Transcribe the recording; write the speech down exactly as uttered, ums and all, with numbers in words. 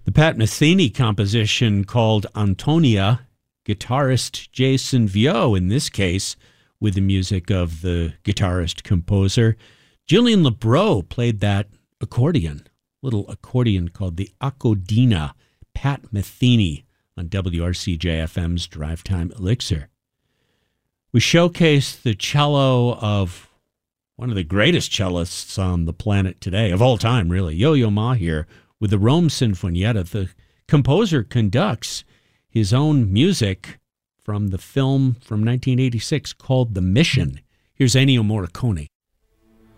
The Pat Metheny composition called Antonia, guitarist Jason Vio, in this case, with the music of the guitarist-composer. Julian Lebreau played that accordion, little accordion called the Acodina. Pat Metheny on W R C J F M's Drive Time Elixir. We showcase the cello of one of the greatest cellists on the planet today, of all time, really, Yo-Yo Ma here, with the Rome Sinfonietta. The composer conducts his own music from the film from nineteen eighty-six called The Mission. Here's Ennio Morricone.